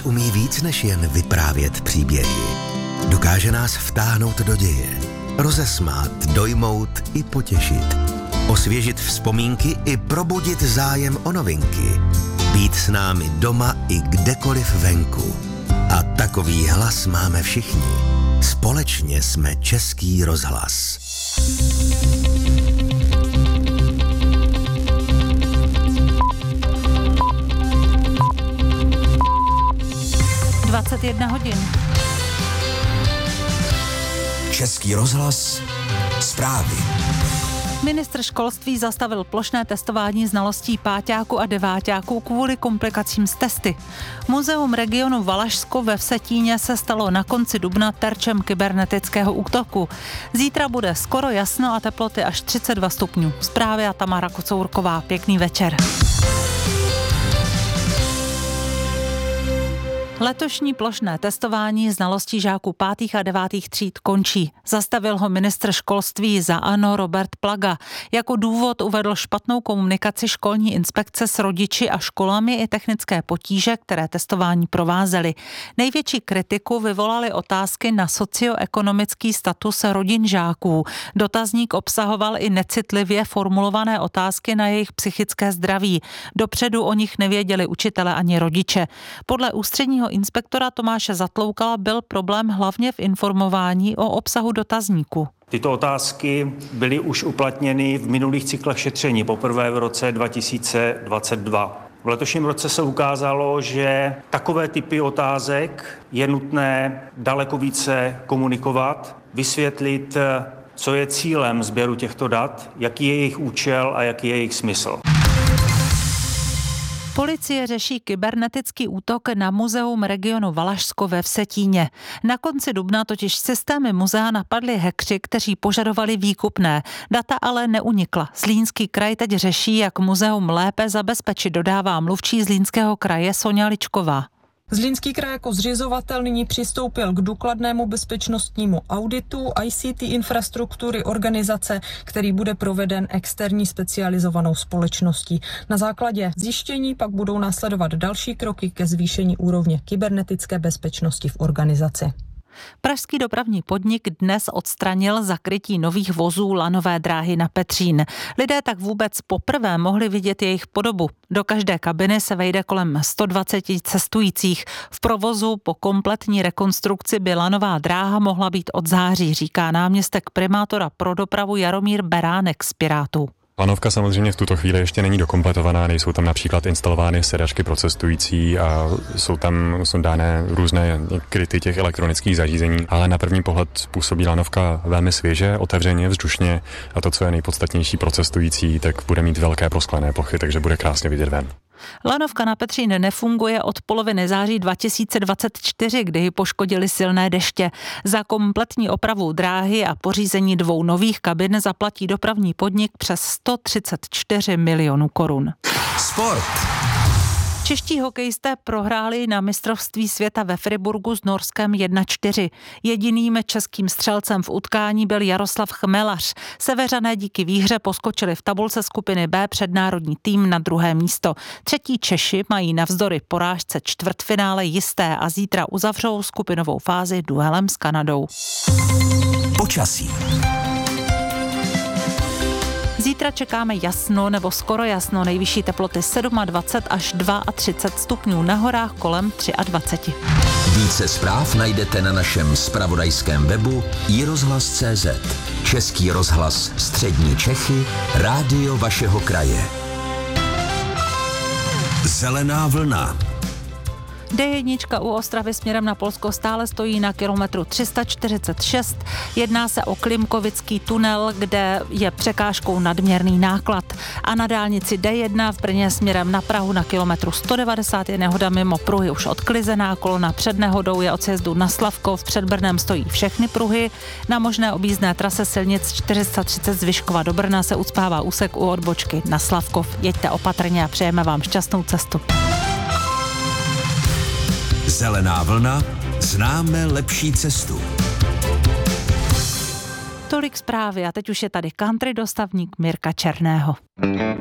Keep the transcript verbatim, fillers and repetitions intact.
umí víc než jen vyprávět příběhy. Dokáže nás vtáhnout do děje, rozesmát, dojmout i potěšit, osvěžit vzpomínky i probudit zájem o novinky, být s námi doma i kdekoliv venku. A takový hlas máme všichni. Společně jsme Český rozhlas. dvacet jedna hodin. Český rozhlas, zprávy. Ministr školství zastavil plošné testování znalostí páťáků a deváťáků kvůli komplikacím s testy. Muzeum regionu Valašsko ve Vsetíně se stalo na konci dubna terčem kybernetického útoku. Zítra bude skoro jasno a teploty až třicet dva stupňů. Zprávy a Tamara Kocourková. Pěkný večer. Letošní plošné testování znalostí žáků pátých a devátých tříd končí. Zastavil ho ministr školství za ANO Robert Plaga. Jako důvod uvedl špatnou komunikaci školní inspekce s rodiči a školami i technické potíže, které testování provázely. Největší kritiku vyvolaly otázky na socioekonomický status rodin žáků. Dotazník obsahoval i necitlivě formulované otázky na jejich psychické zdraví. Dopředu o nich nevěděli učitele ani rodiče. Podle ústředního inspektora Tomáše Zatloukala byl problém hlavně v informování o obsahu dotazníku. Tyto otázky byly už uplatněny v minulých cyklech šetření, poprvé v roce dva tisíce dvacet dva. V letošním roce se ukázalo, že takové typy otázek je nutné daleko více komunikovat, vysvětlit, co je cílem sběru těchto dat, jaký je jejich účel a jaký je jejich smysl. Policie řeší kybernetický útok na muzeum regionu Valašsko ve Vsetíně. Na konci dubna totiž systémy muzea napadli hackři, kteří požadovali výkupné. Data ale neunikla. Zlínský kraj teď řeší, jak muzeum lépe zabezpečit, dodává mluvčí Zlínského kraje Soňa Ličková. Zlínský kraj jako zřizovatel nyní přistoupil k důkladnému bezpečnostnímu auditu í cé té infrastruktury organizace, který bude proveden externí specializovanou společností. Na základě zjištění pak budou následovat další kroky ke zvýšení úrovně kybernetické bezpečnosti v organizaci. Pražský dopravní podnik dnes odstranil zakrytí nových vozů lanové dráhy na Petřín. Lidé tak vůbec poprvé mohli vidět jejich podobu. Do každé kabiny se vejde kolem sto dvacet cestujících. V provozu po kompletní rekonstrukci by lanová dráha mohla být od září, říká náměstek primátora pro dopravu Jaromír Beránek z Pirátů. Lanovka samozřejmě v tuto chvíli ještě není dokompletovaná, nejsou tam například instalovány sedačky pro cestující a jsou tam jsou dány různé kryty těch elektronických zařízení, ale na první pohled působí lanovka velmi svěže, otevřeně, vzdušně a to, co je nejpodstatnější pro cestující, tak bude mít velké prosklené plochy, takže bude krásně vidět ven. Lanovka na Petřín nefunguje od poloviny září dva tisíce dvacet čtyři, kdy ji poškodily silné deště. Za kompletní opravu dráhy a pořízení dvou nových kabin zaplatí dopravní podnik přes sto třicet čtyři milionů korun. Sport. Čeští hokejisté prohráli na mistrovství světa ve Friburgu s Norskem jedna čtyři. Jediným českým střelcem v utkání byl Jaroslav Chmelař. Seveřané díky výhře poskočili v tabulce skupiny B před národní tým na druhé místo. Třetí Češi mají navzdory porážce čtvrtfinále jisté a zítra uzavřou skupinovou fázi duelem s Kanadou. Počasí. Zítra čekáme jasno nebo skoro jasno, nejvyšší teploty dvacet sedm až třicet dva stupňů, na horách kolem dvacet tři. Více zpráv najdete na našem zpravodajském webu i rozhlas tečka cé zet. Český rozhlas Střední Čechy, rádio vašeho kraje. Zelená vlna. dé jedna u Ostravy směrem na Polsko stále stojí na kilometru tři sta čtyřicet šest. Jedná se o Klimkovický tunel, kde je překážkou nadměrný náklad. A na dálnici dé jedna v Brně směrem na Prahu na kilometru sto devadesát je nehoda mimo pruhy už odklizená. Kolona před nehodou je od sjezdu na Slavkov. Před Brnem stojí všechny pruhy. Na možné objízdné trase silnic čtyři sta třicet z Vyškova do Brna se ucpává úsek u odbočky na Slavkov. Jeďte opatrně a přejeme vám šťastnou cestu. Zelená vlna, známe lepší cestu. Tolik zprávy a teď už je tady country dostavník Mirka Černého.